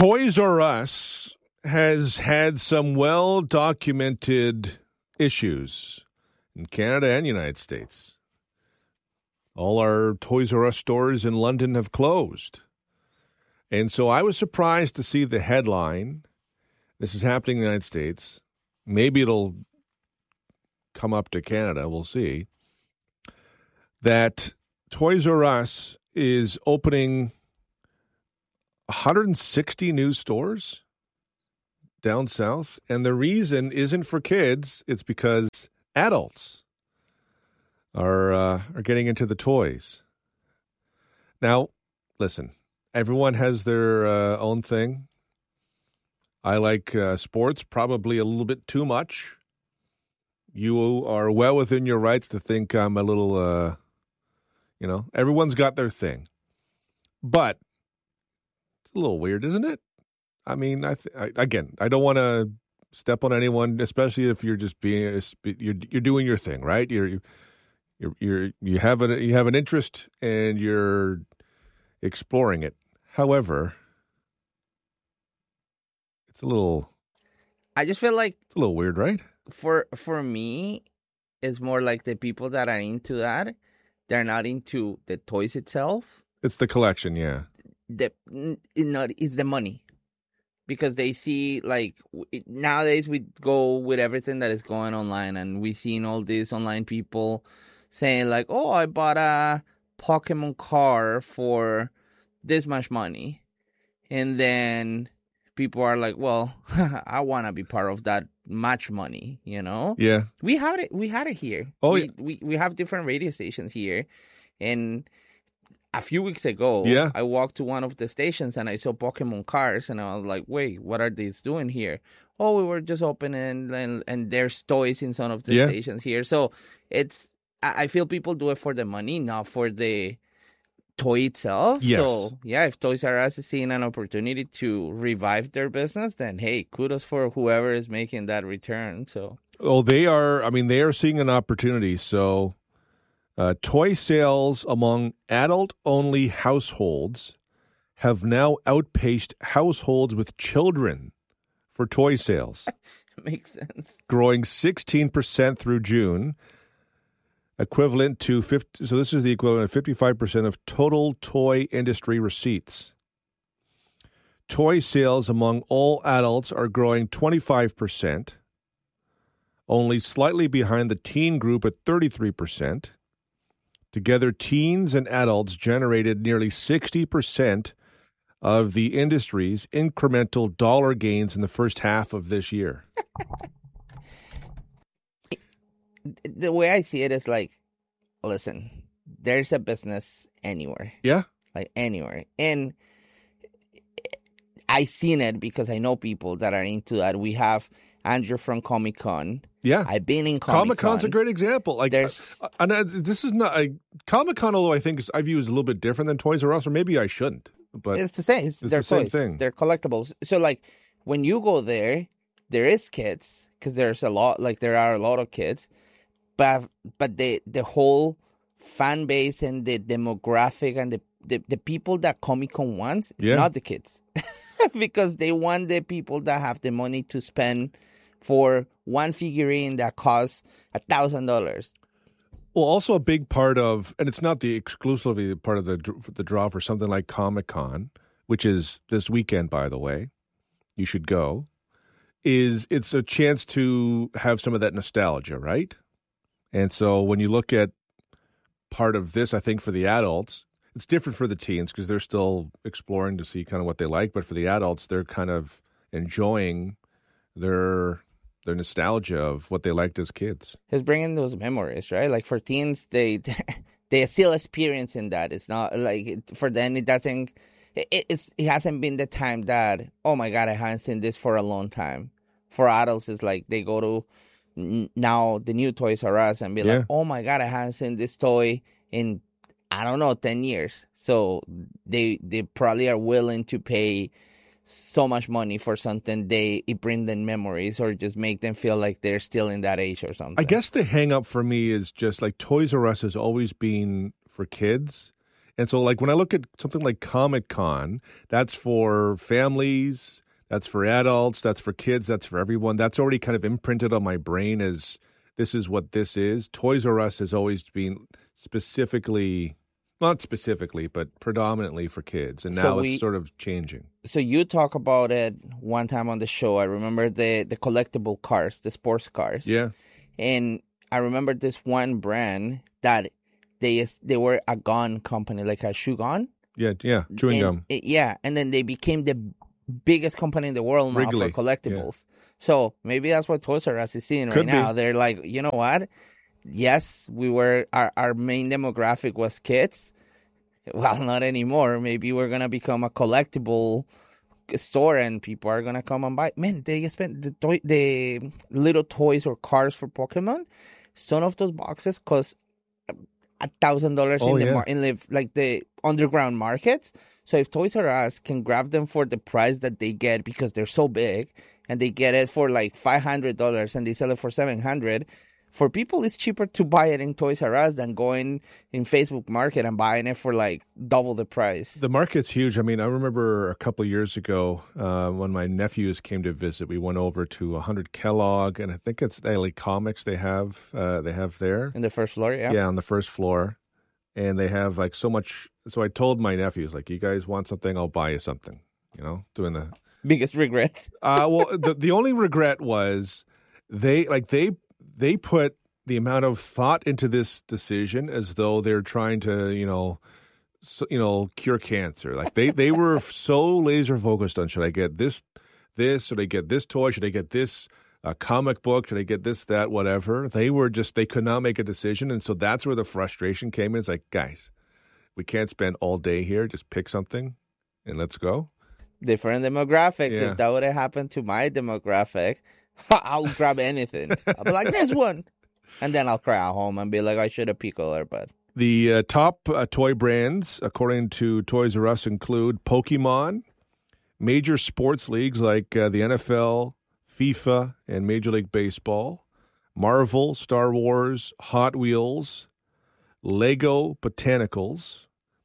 Toys R Us has had some well-documented issues in Canada and United States. All our Toys R Us stores in London have closed. And so I was surprised to see the headline. This is happening in the United States. Maybe it'll come up to Canada. We'll see. That Toys R Us is opening 160 new stores down south. And the reason isn't for kids. It's because adults are getting into the toys. Now, listen, everyone has their own thing. I like sports probably a little bit too much. You are well within your rights to think I'm a little, everyone's got their thing. But it's a little weird, isn't it? I mean, again, I don't want to step on anyone, especially if you're just you're doing your thing, right? You have an interest and you're exploring it. However, it's a little. I just feel like it's a little weird, right? For me, it's more like the people that are into that. They're not into the toys itself. It's the collection, yeah. It's the money. Because they see, like, nowadays we go with everything that is going online, and we seen all these online people saying, like, oh, I bought a Pokemon card for this much money. And then people are like, well, I want to be part of that much money, you know? Yeah. We had it here. Oh, we have different radio stations here. And a few weeks ago, yeah, I walked to one of the stations and I saw Pokemon cards, and I was like, wait, what are these doing here? Oh, we were just opening, and there's toys in some of the stations here. So I feel people do it for the money, not for the toy itself. Yes. So, yeah, if Toys R Us is seeing an opportunity to revive their business, then, hey, kudos for whoever is making that return. So, they are seeing an opportunity. So, toy sales among adult-only households have now outpaced households with children for toy sales. Makes sense. Growing 16% through June, equivalent to 50. So this is the equivalent of 55% of total toy industry receipts. Toy sales among all adults are growing 25%, only slightly behind the teen group at 33%. Together, teens and adults generated nearly 60% of the industry's incremental dollar gains in the first half of this year. The way I see it is like, listen, there's a business anywhere. Yeah. Like anywhere. And I seen it because I know people that are into that. We have Andrew from Comic-Con. Yeah. I've been in Comic-Con. Comic-Con's a great example. Like, this is not Comic-Con, although I view as a little bit different than Toys R Us, or maybe I shouldn't. But it's the same. They're the same toys. thing. They're collectibles. So, like, when you go there is kids, because there are a lot of kids, but the whole fan base and the demographic and the people that Comic-Con wants is not the kids. Because they want the people that have the money to spend for one figurine that costs $1,000. Well, also a big part of, and it's not the exclusively part of the draw for something like Comic-Con, which is this weekend, by the way. You should go. It's a chance to have some of that nostalgia, right? And so when you look at part of this, I think for the adults, it's different for the teens because they're still exploring to see kind of what they like. But for the adults, they're kind of enjoying their nostalgia of what they liked as kids. It's bringing those memories, right? Like for teens, they still experiencing that. It's not like for them, it doesn't. It hasn't been the time that, oh my God, I haven't seen this for a long time. For adults, it's like they go to now the new Toys R Us and be like, oh my God, I haven't seen this toy in, I don't know, 10 years. So they probably are willing to pay so much money for something it bring them memories or just make them feel like they're still in that age or something. I guess the hang up for me is just like Toys R Us has always been for kids. And so, like, when I look at something like Comic-Con, that's for families, that's for adults, that's for kids, that's for everyone. That's already kind of imprinted on my brain as this is what this is. Toys R Us has always been specifically, not specifically, but predominantly for kids. And now it's sort of changing. So you talk about it one time on the show. I remember the collectible cars, the sports cars. Yeah. And I remember this one brand that they were a gun company, like a shoe gun. Yeah, chewing gum. And then they became the biggest company in the world now Wrigley. for collectibles. Yeah. So maybe that's what Toys R Us is seeing right now. They're like, you know what? Yes, our main demographic was kids. Well, not anymore. Maybe we're going to become a collectible store and people are going to come and buy. Man, they spent the little toys or cars for Pokemon. Some of those boxes cost $1,000 in the underground markets. So if Toys R Us can grab them for the price that they get because they're so big and they get it for like $500 and they sell it for $700, for people it's cheaper to buy it in Toys R Us than going in Facebook Market and buying it for like double the price. The market's huge. I mean, I remember a couple of years ago when my nephews came to visit, we went over to 100 Kellogg, and I think it's LA Comics they have there. In the first floor, yeah? Yeah, on the first floor. And they have like so much. So I told my nephews, like, you guys want something, I'll buy you something, you know, doing the biggest regret. Well, the only regret was they put the amount of thought into this decision as though they're trying to, cure cancer. Like they were so laser focused on, should I get this, should I get this toy, should I get this comic book, should I get this, that, whatever. They could not make a decision. And so that's where the frustration came in. It's like, guys, we can't spend all day here. Just pick something and let's go. Different demographics. Yeah. If that would have happened to my demographic, I'll grab anything. I'll be like, this one. And then I'll cry at home and be like, I should have picked her. But the top toy brands, according to Toys R Us, include Pokemon, major sports leagues like the NFL, FIFA, and Major League Baseball, Marvel, Star Wars, Hot Wheels, Lego Botanicals,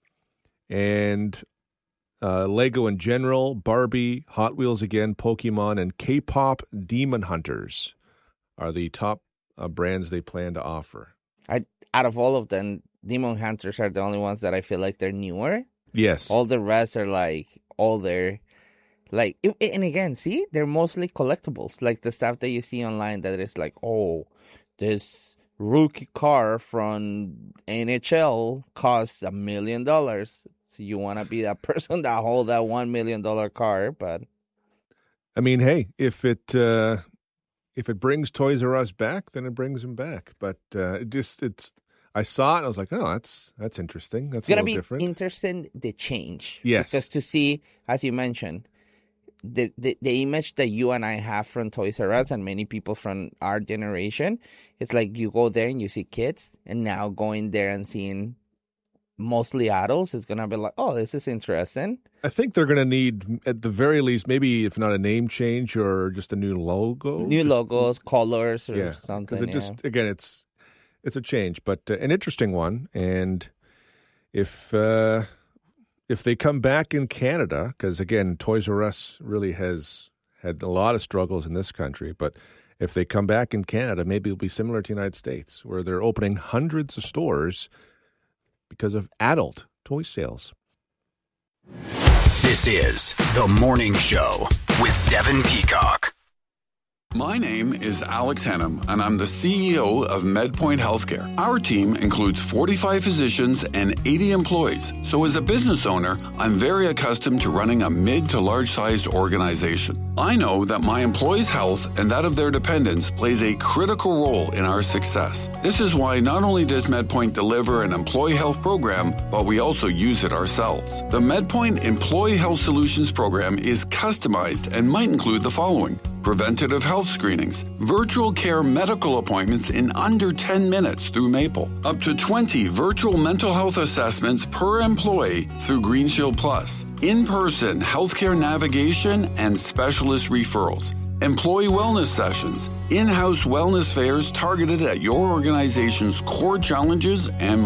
and Lego in general, Barbie, Hot Wheels again, Pokemon, and K-pop Demon Hunters are the top brands they plan to offer. Out of all of them, Demon Hunters are the only ones that I feel like they're newer. Yes. All the rest are like older. Like, and again, see, they're mostly collectibles. Like the stuff that you see online that is like, oh, this rookie car from NHL costs $1 million. So you want to be that person that hold that $1 million car, but I mean, hey, if it brings Toys R Us back, then it brings them back. But I saw it, and I was like, oh, that's interesting. That's gonna be different. Interesting the change. Yes, because to see, as you mentioned, the image that you and I have from Toys R Us and many people from our generation, it's like you go there and you see kids, and now going there and seeing mostly adults is going to be like, oh, this is interesting. I think they're going to need, at the very least, maybe if not a name change or just a new logo. New logos, colors, or something. Because again, it's a change, but an interesting one. And if they come back in Canada, because again, Toys R Us really has had a lot of struggles in this country, but if they come back in Canada, maybe it'll be similar to the United States, where they're opening hundreds of stores because of adult toy sales. This is The Morning Show with Devin Peacock. My name is Alex Hannum, and I'm the CEO of MedPoint Healthcare. Our team includes 45 physicians and 80 employees. So as a business owner, I'm very accustomed to running a mid to large-sized organization. I know that my employees' health and that of their dependents plays a critical role in our success. This is why not only does MedPoint deliver an employee health program, but we also use it ourselves. The MedPoint Employee Health Solutions program is customized and might include the following: preventative health screenings, virtual care medical appointments in under 10 minutes through Maple, up to 20 virtual mental health assessments per employee through GreenShield Plus, in-person healthcare navigation and specialist referrals, employee wellness sessions, in-house wellness fairs targeted at your organization's core challenges, and more.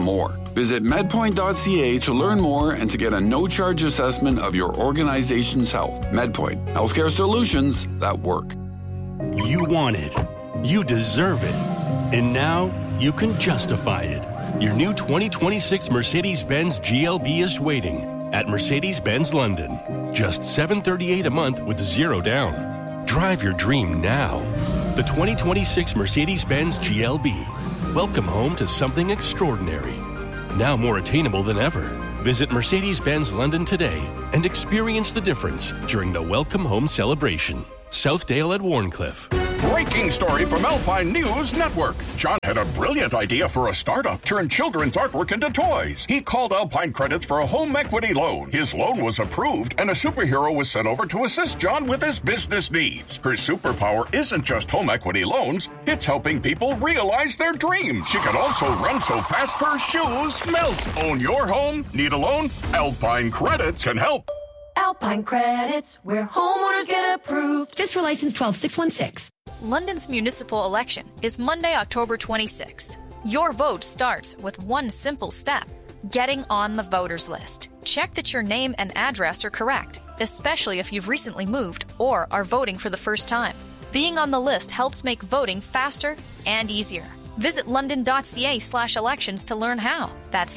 Visit medpoint.ca to learn more and to get a no-charge assessment of your organization's health. MedPoint, healthcare solutions that work. You want it. You deserve it. And now you can justify it. Your new 2026 Mercedes-Benz GLB is waiting at Mercedes-Benz London. Just $738 a month with zero down. Drive your dream now. The 2026 Mercedes-Benz GLB. Welcome home to something extraordinary. Now more attainable than ever. Visit Mercedes-Benz London today and experience the difference during the Welcome Home celebration. Southdale at Warncliffe. Breaking story from Alpine News Network. John had a brilliant idea for a startup. Turn children's artwork into toys. He called Alpine Credits for a home equity loan. His loan was approved, and a superhero was sent over to assist John with his business needs. Her superpower isn't just home equity loans. It's helping people realize their dreams. She can also run so fast her shoes melt. Own your home? Need a loan? Alpine Credits can help. Alpine Credits, where homeowners get approved. FSR license 12616. London's municipal election is Monday, October 26th. Your vote starts with one simple step: getting on the voters list. Check that your name and address are correct, especially if you've recently moved or are voting for the first time. Being on the list helps make voting faster and easier. Visit london.ca/elections to learn how. That's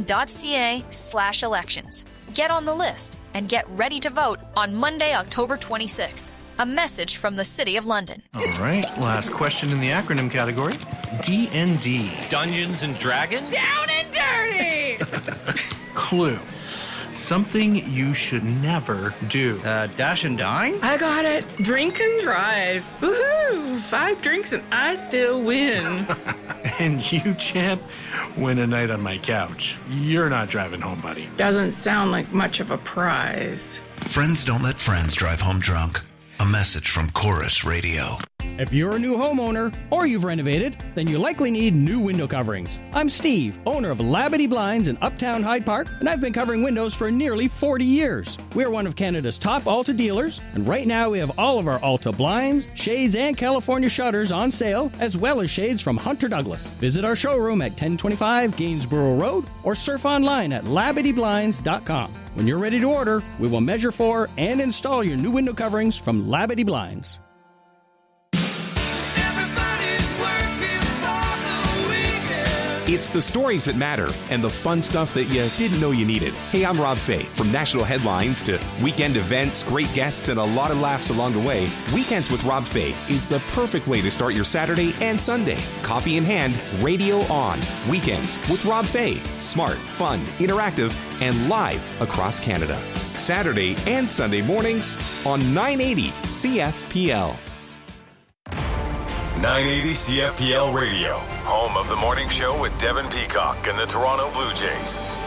london.ca/elections. Get on the list and get ready to vote on Monday, October 26th. A message from the City of London. All right, last question in the acronym category. D&D. Dungeons and Dragons? Down and dirty! Clue. Something you should never do. Dash and dine? I got it. Drink and drive. Woohoo! 5 drinks and I still win. And you, champ, win a night on my couch. You're not driving home, buddy. Doesn't sound like much of a prize. Friends don't let friends drive home drunk. A message from Chorus Radio. If you're a new homeowner or you've renovated, then you likely need new window coverings. I'm Steve, owner of Labadee Blinds in Uptown Hyde Park, and I've been covering windows for nearly 40 years. We're one of Canada's top Alta dealers, and right now we have all of our Alta blinds, shades, and California shutters on sale, as well as shades from Hunter Douglas. Visit our showroom at 1025 Gainsborough Road or surf online at LabadeeBlinds.com. When you're ready to order, we will measure for and install your new window coverings from Labadee Blinds. It's the stories that matter and the fun stuff that you didn't know you needed. Hey, I'm Rob Fay. From national headlines to weekend events, great guests, and a lot of laughs along the way, Weekends with Rob Fay is the perfect way to start your Saturday and Sunday. Coffee in hand, radio on. Weekends with Rob Fay. Smart, fun, interactive, and live across Canada. Saturday and Sunday mornings on 980 CFPL. 980 CFPL Radio, home of the morning show with Devin Peacock and the Toronto Blue Jays.